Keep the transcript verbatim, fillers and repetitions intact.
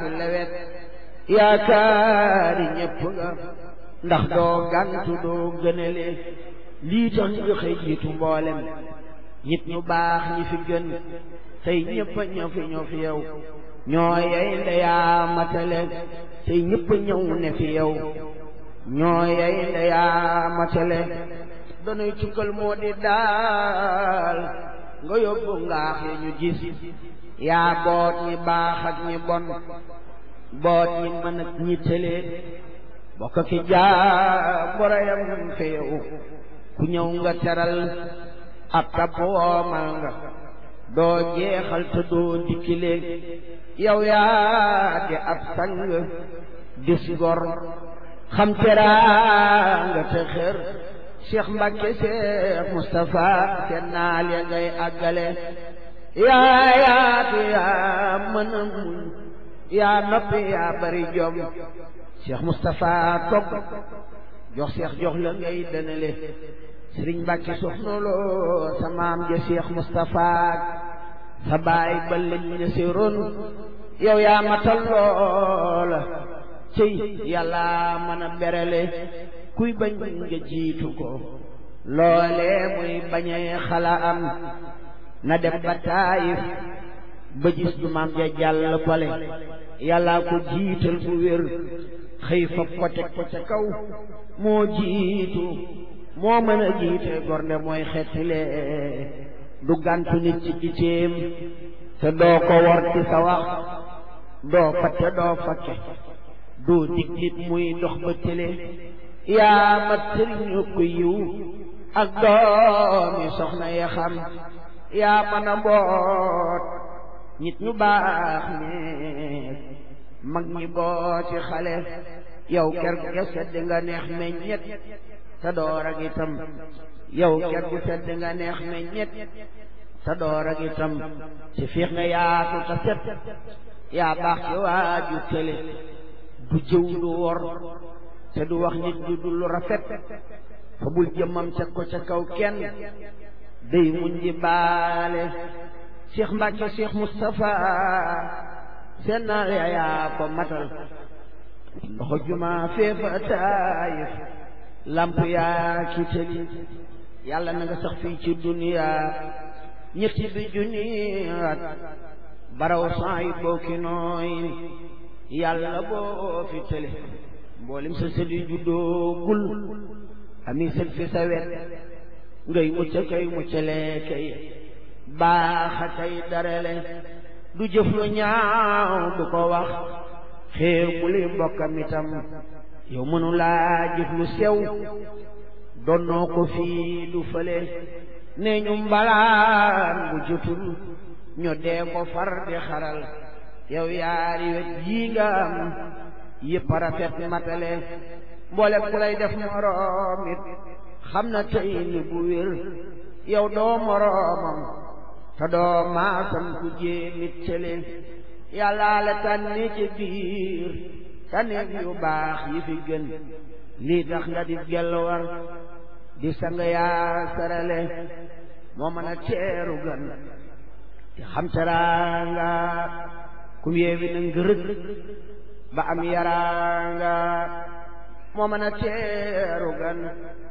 ku lewet yaakaari ñépp nga ndax doo gantu doo gënale lii tax nga xëy jiitu mboolem nit ñu baax ñi fi gën tey ñëpp a ñëw fi ñëw fi yow ñoo yey ndeyaa matale tey ñëpp a ñëw ne fi yow ñoo yey ndeyaa matale danuy tukkal moo di daal nga yóbbu ngaax ya ñu gis yaa boot ñi baax ak ñi bon boot ñi mën ak ñi tële bokk ki jaa borayam fi yow ku ñëw nga teral ab tab woomal nga doo jeexal te doo dikkile yow yaa di ab sang dis gor xam teraanga te xër Cheikh Mbacke Cheikh Moustapha seen naal ya ngay àggale yaa yaatu yaa mën a muñ yaa noppi yaa bari jom Cheikh Moustapha togg jox Cheikh jox la ngay dënale Sëriñ Mbàkke soxna loo sa maam ja Cheikh Moustapha sa baay ba lañ ne si ron yow yaa matal loola cëy yàlla mën a berale kuy bañ nga jiitu ko loole muy bañee xala am na dem ba Taayif ba gis du maam ja jàll pale yàlla ko jiital bu wér xëy fa ko teg ko ca kaw moo jiitu moo mën a jiite gornde mooy xettile du gantu nit ci iteem te doo ko wor ci sa wax doo fatte doo fakke doo dig nit muy dox ba tële yaa mat sëriñu ko yiw ak doomi soxna ya xam yaa mën a mboot nit ñu baax ñeek mag ñi booti xale yow ker gu sedd nga neex meññet te door ak itam yow ker gu sedd nga neex meññet te door ak itam ci fiix nga yaatu te set yaa baax ci waaju tële du jëw du wor te du wax nit du dul rafet fa bul jëmmam teg ko ca kaw kenn day muñ di baale Cheikh Mbacke Cheikh Moustapha seen naa yaa ko matal ndoxo juma feefa Taayif lamp yaa ki tëli yàlla na nga sax fii ci duniya ñetti bi junniyaat baraw saay booki nooy yàlla boo fi tële mboolem sa sëli juddoo gul ami sët fi sa wet ngay mucc kay muccale kay baaxa kay darale du jëf lu ñaaw du ko wax xeew bu li mbokkam itam yow mënu laa jëf lu sew donnoo ko fii du fële ne ñu mbalaan bu jotul ñu dee ko far di xaral yow yaari wet yii nga am yëpp rafet matale mboole ku lay def moroom it xam na tey ni bu wér yow doo moroomam te doo maasam ku jéemit cële yàllaa la tànni ci biir tànneef yu baax yi fi gën lii tax nga di gelwar di sang yaa sarale moo mën a teeru gan te xam teraanga ku yeewi na ngërëg ba am yaraanga moo mën a teeru gan